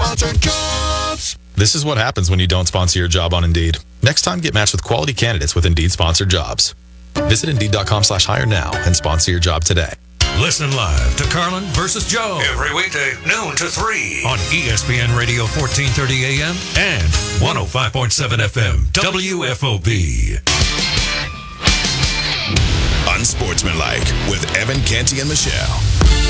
Sponsored jobs. This is what happens when you don't sponsor your job on Indeed. Next time, get matched with quality candidates with Indeed sponsored jobs. Visit Indeed.com/hire now and sponsor your job today. Listen live to Carlin versus Joe every weekday, noon to 3 on ESPN Radio 1430 AM and 105.7 FM WFOB. Unsportsmanlike with Evan Canty and Michelle.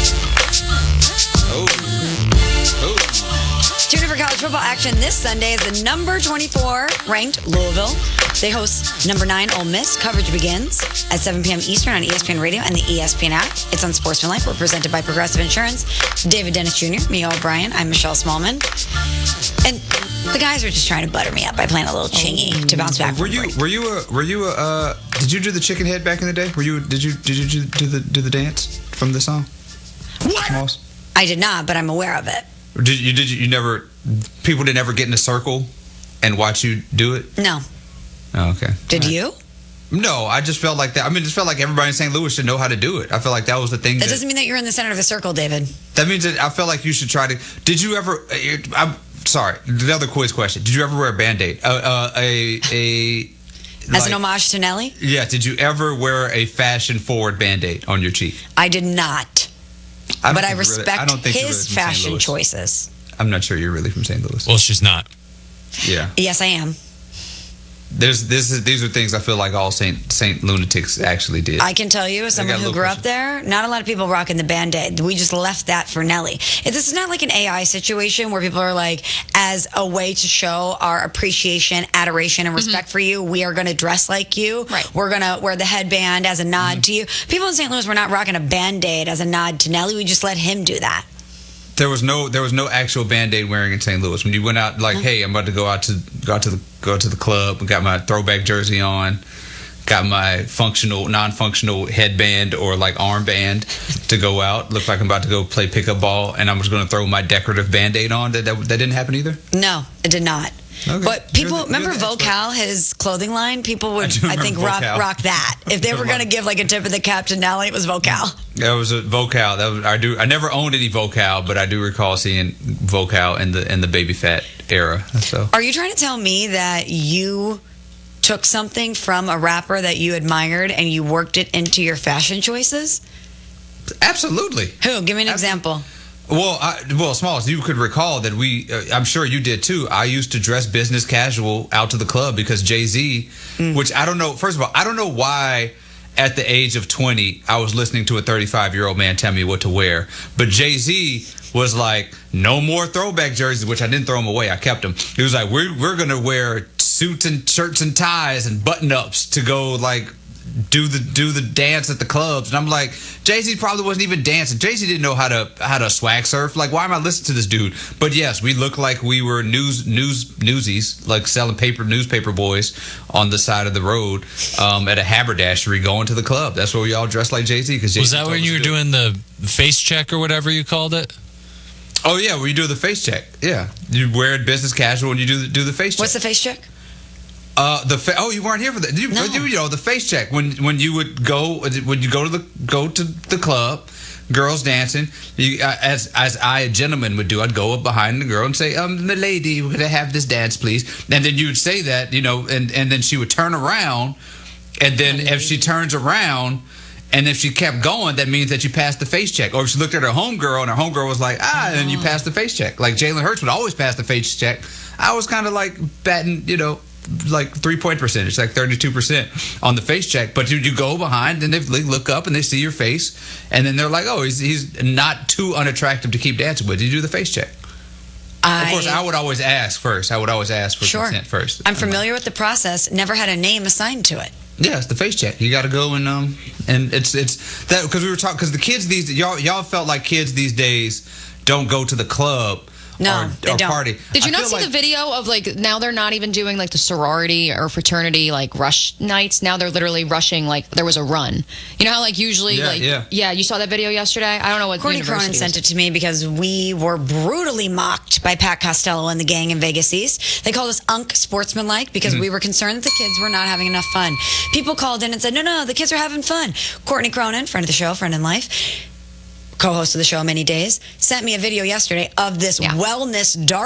Tune in for college football action this Sunday as the number 24 ranked Louisville. They host number 9 Ole Miss. Coverage begins at 7 p.m. Eastern on ESPN Radio and the ESPN app. It's Unsportsmanlike. We're presented by Progressive Insurance. David Dennis Jr., Mia O'Brien. I'm Michelle Smallman. And the guys are just trying to butter me up by playing a little chingy to bounce back. Did you do the chicken head back in the day? Did you do the dance from the song? What? Moss? I did not, but I'm aware of it. You never? People didn't ever get in a circle and watch you do it? No. Oh, okay. Did you? No, I just felt like that. I mean, it just felt like everybody in St. Louis should know how to do it. I feel like that was the thing. That doesn't mean that you're in the center of the circle, David. That means that I felt like you should try to. Did you ever? I'm sorry. The other quiz question. Did you ever wear a Band-Aid? As an homage to Nelly? Yeah. Did you ever wear a fashion-forward Band-Aid on your cheek? I did not. But I respect his fashion choices. I'm not sure you're really from St. Louis. Well, she's not. Yeah. Yes, I am. These are things I feel like all Saint lunatics actually did. I can tell you, as someone who grew up there, not a lot of people rocking the Band-Aid. We just left that for Nelly. This is not like an AI situation where people are like, as a way to show our appreciation, adoration, and respect for you, we are going to dress like you. Right. We're going to wear the headband as a nod to you. People in St. Louis were not rocking a Band-Aid as a nod to Nelly. We just let him do that. There was no actual Band-Aid wearing in St. Louis. When you went out, like, hey, I'm about to go to the club, got my throwback jersey on, got my non-functional headband or like armband to go out. Looked like I'm about to go play pickup ball, and I was going to throw my decorative Band-Aid on. That didn't happen either? No, it did not. Okay. But people, remember Vocal, his clothing line? People would, I think, rock that. If they were going to give like a tip of the cap to Nelly, it was Vocal. That was a Vocal. I never owned any Vocal, but I do recall seeing Vocal in the baby fat era. So, are you trying to tell me that you took something from a rapper that you admired and you worked it into your fashion choices? Absolutely. Who? Give me an example. Well, Smalls, you could recall that I'm sure you did too. I used to dress business casual out to the club because Jay-Z, which I don't know, first of all, I don't know why at the age of 20, I was listening to a 35-year-old man tell me what to wear. But Jay-Z was like, no more throwback jerseys, which I didn't throw them away. I kept them. He was like, we're going to wear suits and shirts and ties and button-ups to go like do the dance at the clubs. And I'm like, Jay-Z probably wasn't even dancing. Jay-Z didn't know how to swag surf. Like, why am I listening to this dude? But yes, we looked like we were newsies, like selling newspaper boys on the side of the road at a haberdashery going to the club. That's where we all dressed like Jay-Z. Was that when you were doing the face check or whatever you called it? Oh yeah, where you do the face check. Yeah, you wear it business casual and you do the face check. What's the face check? You weren't here for that. You know, the face check when you would go to the club, girls dancing. As I, a gentleman, would do, I'd go up behind the girl and say, "Milady, we're gonna have this dance, please." And then you would say that, you know, and then she would turn around, and then if she turns around. And if she kept going, that means that you passed the face check. Or if she looked at her homegirl and her homegirl was like, and then you passed the face check. Like Jalen Hurts would always pass the face check. I was kind of like batting, you know, like 3-point percentage, like 32% on the face check. But you go behind and they look up and they see your face. And then they're like, oh, he's not too unattractive to keep dancing with. You do the face check. Of course, I would always ask first. I would always ask for consent first. I'm familiar with the process. Never had a name assigned to it. Yeah, it's the face check. You got to go and it's that because we were talking because the kids y'all felt like kids these days don't go to the club. No, they don't. Party. Did you not see the video of like now they're not even doing like the sorority or fraternity like rush nights? Now they're literally rushing like there was a run. You know how like usually you saw that video yesterday? I don't know what Courtney Cronin sent it to me because we were brutally mocked by Pat Costello and the gang in Vegas East. They called us unsportsmanlike because we were concerned that the kids were not having enough fun. People called in and said, no, the kids are having fun. Courtney Cronin, friend of the show, friend in life, co-host of the show many days, sent me a video yesterday of this wellness dark